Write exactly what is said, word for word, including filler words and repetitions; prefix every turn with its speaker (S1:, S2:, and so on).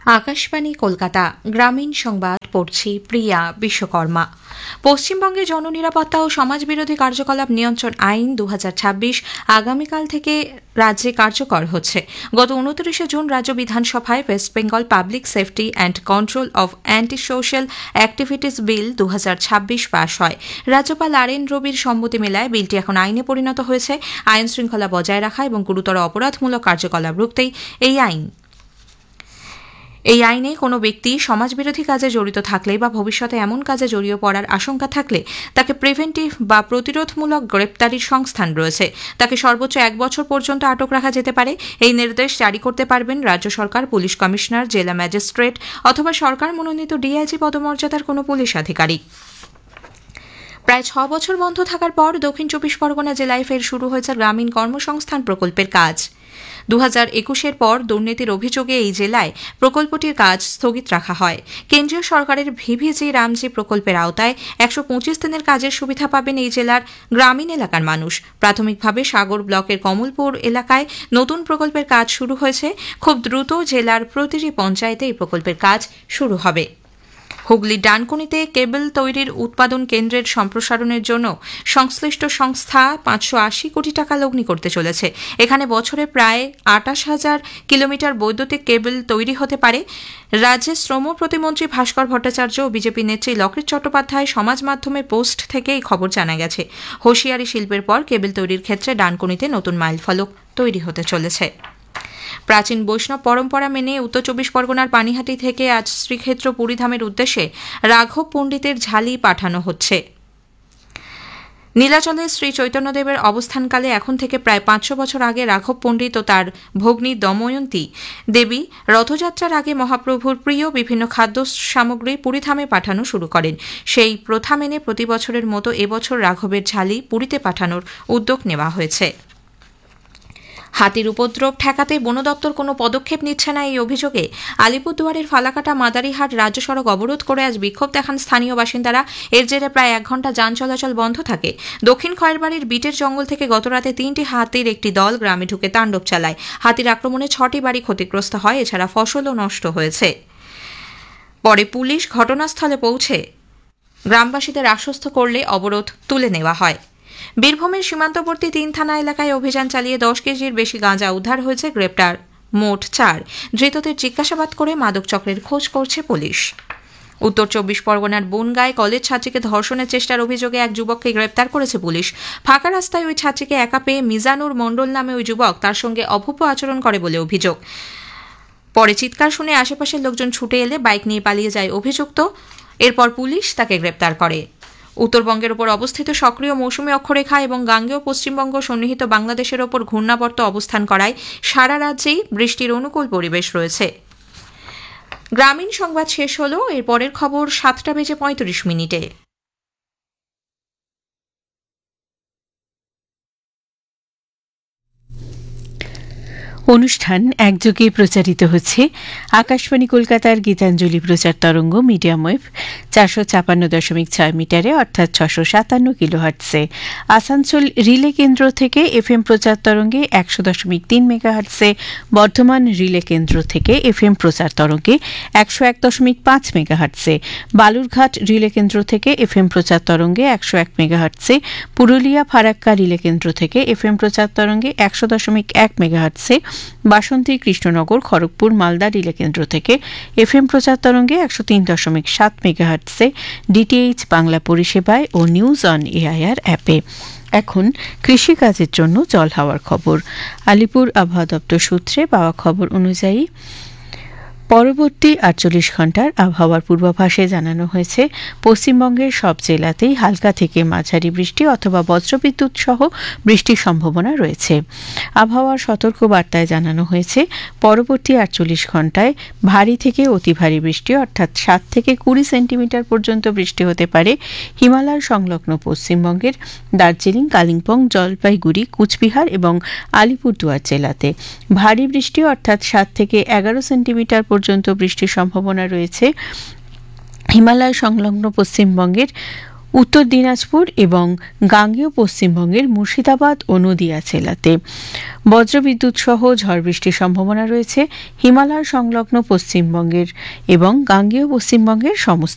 S1: আকাশবাণী কলকাতা গ্রামীণ সংবাদ পড়ছি প্রিয়া বিশ্বকর্মা। পশ্চিমবঙ্গে জননিরাপত্তা ও সমাজবিরোধী কার্যকলাপ নিয়ন্ত্রণ আইন দু হাজার ছাব্বিশ আগামীকাল থেকে রাজ্যে কার্যকর হচ্ছে। গত উনত্রিশে জুন রাজ্য বিধানসভায় West Bengal public safety and control of anti social activities বিল দু হাজার ছাব্বিশ পাশ হয়। রাজ্যপাল আর এন রবির সম্মতি মেলায় বিলটি এখন আইনে পরিণত হয়েছে। আইন শৃঙ্খলা বজায় রাখা এবং গুরুতর অপরাধমূলক কার্যকলাপ রুখতেই এই আইন এই আইনে কোনো ব্যক্তি সমাজবিরোধী কাজে জড়িত থাকলে বা ভবিষ্যতে এমন কাজে জড়িয়ে পড়ার আশঙ্কা থাকলে তাকে প্রিভেন্টিভ বা প্রতিরোধমূলক গ্রেপ্তারির সংস্থান রয়েছে। তাকে সর্বোচ্চ এক বছর পর্যন্ত আটক রাখা যেতে পারে। এই নির্দেশ জারি করতে পারবেন রাজ্য সরকার, পুলিশ কমিশনার, জেলা ম্যাজিস্ট্রেট অথবা সরকার মনোনীত ডিআইজি পদমর্যাদার কোনো পুলিশ আধিকারিক। প্রায় ছ বছর বন্ধ থাকার পর দক্ষিণ চব্বিশ পরগনা জেলায় ফের শুরু হয়েছে গ্রামীণ কর্মসংস্থান প্রকল্পের কাজ। দু হাজার একুশের পর দুর্নীতির অভিযোগে এই জেলায় প্রকল্পটির কাজ স্থগিত রাখা হয়। কেন্দ্রীয় সরকারের ভিভিজি রামজি প্রকল্পের আওতায় একশো পঁচিশ দিনের কাজের সুবিধা পাবেন এই জেলার গ্রামীণ এলাকার মানুষ। প্রাথমিকভাবে সাগর ব্লকের কমলপুর এলাকায় নতুন প্রকল্পের কাজ শুরু হয়েছে। খুব দ্রুত জেলার প্রতিটি পঞ্চায়েতে এই প্রকল্পের কাজ শুরু হবে। হুগলির ডানকুনিতে কেবল তৈরির উৎপাদন কেন্দ্রের সম্প্রসারণের জন্য সংশ্লিষ্ট সংস্থা পাঁচশো আশি কোটি টাকা লগ্নি করতে চলেছে। এখানে বছরে প্রায় আটাশ হাজার কিলোমিটার বৈদ্যুতিক কেবল তৈরি হতে পারে। রাজ্যের শ্রম প্রতিমন্ত্রী ভাস্কর ভট্টাচার্য ও বিজেপি নেত্রী লকেট চট্টোপাধ্যায় সমাজ মাধ্যমে পোস্ট থেকে এই খবর জানা গেছে। হুঁশিয়ারি শিল্পের পর কেবল তৈরির ক্ষেত্রে ডানকুনিতে নতুন মাইলফলক তৈরি হতে চলেছে। প্রাচীন বৈষ্ণব পরম্পরা মেনে উত্তর চব্বিশ পরগনার পানিহাটি থেকে আজ শ্রীক্ষেত্র পুরীধামের উদ্দেশ্যে রাঘব পণ্ডিতের ঝালি পাঠানো হচ্ছে। নীলাচলে শ্রী চৈতন্যদেবের অবস্থানকালে এখন থেকে প্রায় পাঁচশো বছর আগে রাঘব পণ্ডিত ও তার ভগ্নী দময়ন্তী দেবী রথযাত্রার আগে মহাপ্রভুর প্রিয় বিভিন্ন খাদ্য সামগ্রী পুরীধামে পাঠানো শুরু করেন। সেই প্রথা মেনে প্রতি বছরের মতো এবছর রাঘবের ঝালি পুরীতে পাঠানোর উদ্যোগ নেওয়া হয়েছে। হাতির উপদ্রব ঠেকাতে বন দপ্তর কোনো পদক্ষেপ নিচ্ছে না এই অভিযোগে আলিপুরদুয়ারের ফালাকাটা মাদারিহাট রাজ্য সড়ক অবরোধ করে আজ বিক্ষোভ দেখান স্থানীয় বাসিন্দারা। এর জেরে প্রায় এক ঘণ্টা যান চলাচল বন্ধ থাকে। দক্ষিণ খয়েরবাড়ির বিটের জঙ্গল থেকে গতরাতে তিনটি হাতির একটি দল গ্রামে ঢুকে তাণ্ডব চালায়। হাতির আক্রমণে ছটি বাড়ি ক্ষতিগ্রস্ত হয়, এছাড়া ফসলও নষ্ট হয়েছে। পরে পুলিশ ঘটনাস্থলে পৌঁছে গ্রামবাসীদের আশ্বস্ত করলে অবরোধ তুলে নেওয়া হয়। বীরভূমের সীমান্তবর্তী তিন থানা এলাকায় অভিযান চালিয়ে দশ কেজির বেশি গাঁজা উদ্ধার হয়েছে। গ্রেপ্তার মোট চার। ধৃতদের জিজ্ঞাসাবাদ করে মাদক চক্রের খোঁজ করছে পুলিশ। উত্তর চব্বিশ পরগনার বনগাঁয় কলেজ ছাত্রীকে ধর্ষণের চেষ্টার অভিযোগে এক যুবককে গ্রেপ্তার করেছে পুলিশ। ফাঁকা রাস্তায় ওই ছাত্রীকে একা পেয়ে মিজানুর মণ্ডল নামে ওই যুবক তার সঙ্গে অভব্য আচরণ করে বলে অভিযোগ। পরে চিৎকার শুনে আশেপাশের লোকজন ছুটে এলে বাইক নিয়ে পালিয়ে যায় অভিযুক্ত। এরপর পুলিশ তাকে গ্রেপ্তার করে। উত্তরবঙ্গের ওপর অবস্থিত সক্রিয় মৌসুমী অক্ষরেখা এবং গাঙ্গেয় পশ্চিমবঙ্গ সন্নিহিত বাংলাদেশের ওপর ঘূর্ণাবর্ত অবস্থান করায় সারা রাজ্যেই বৃষ্টির অনুকূল পরিবেশ রয়েছে। গ্রামীণ সংবাদ শেষ হল। এর পরের খবর সাতটা বেজে পঁয়ত্রিশ মিনিটে।
S2: অনুষ্ঠান একযোগে প্রচারিত হচ্ছে আকাশবাণী কলকাতার গীতাঞ্জলি প্রচার তরঙ্গ মিডিয়াম ওয়েভ চারশো ছাপান্ন দশমিক ছয় মিটারে অর্থাৎ ছশো সাতান্ন কিলোহার্টসে, আসানসোল রিলে কেন্দ্র থেকে এফ এম প্রচার তরঙ্গে একশো দশমিক তিন মেগাহার্টসে, বর্ধমান রিলে কেন্দ্র থেকে এফ এম প্রচার তরঙ্গে একশো এক দশমিক পাঁচ মেগাহার্টসে, বালুরঘাট রিলে কেন্দ্র থেকে এফ এম প্রচার তরঙ্গে একশো এক মেগাহার্টসে, পুরুলিয়া ফারাক্কা রিলে কেন্দ্র থেকে এফ এম প্রচার তরঙ্গে একশো দশমিক এক মেগাহার্টসে, বাসন্তী কৃষ্ণনগর খড়গপুর মালদা রিলে কেন্দ্র থেকে এফ এম প্রচার তরঙ্গে একশো তিন দশমিক সাত মেগাহার্টসে, ডিটিএইচ বাংলা পরিষেবায় ও নিউজ অন এআইআর অ্যাপে। এখন কৃষিকাজের জন্য জল হাওয়ার খবর। আলিপুর আবহাওয়া দপ্তর সূত্রে পাওয়া খবর অনুযায়ী পরবর্তী আটচল্লিশ ঘণ্টার আবহাওয়ার পূর্বাভাসে জানানো হয়েছে পশ্চিমবঙ্গের সব জেলাতেই হালকা থেকে মাঝারি বৃষ্টি অথবা বজ্রবিদ্যুৎ সহ বৃষ্টির সম্ভাবনা রয়েছে। আবহাওয়ার সতর্ক বার্তায় জানানো হয়েছে পরবর্তী আটচল্লিশ ঘণ্টায় ভারী থেকে অতি ভারী বৃষ্টি অর্থাৎ সাত থেকে কুড়ি সেন্টিমিটার পর্যন্ত বৃষ্টি হতে পারে হিমালয় সংলগ্ন পশ্চিমবঙ্গের দার্জিলিং, কালিম্পং, জলপাইগুড়ি, কুচবিহার এবং আলিপুরদুয়ার জেলাতে। ভারী বৃষ্টি অর্থাৎ সাত থেকে এগারো সেন্টিমিটার পর্যন্ত বৃষ্টির সম্ভাবনা রয়েছে হিমালয় সংলগ্ন পশ্চিমবঙ্গের উত্তর দিনাজপুর এবং গাঙ্গেয় পশ্চিমবঙ্গের মুর্শিদাবাদ ও নদিয়া জেলাতে। বজ্রবিদ্যুৎ সহ ঝড় বৃষ্টির সম্ভাবনা রয়েছে হিমালয় সংলগ্ন পশ্চিমবঙ্গের এবং গাঙ্গেয় পশ্চিমবঙ্গের সমস্ত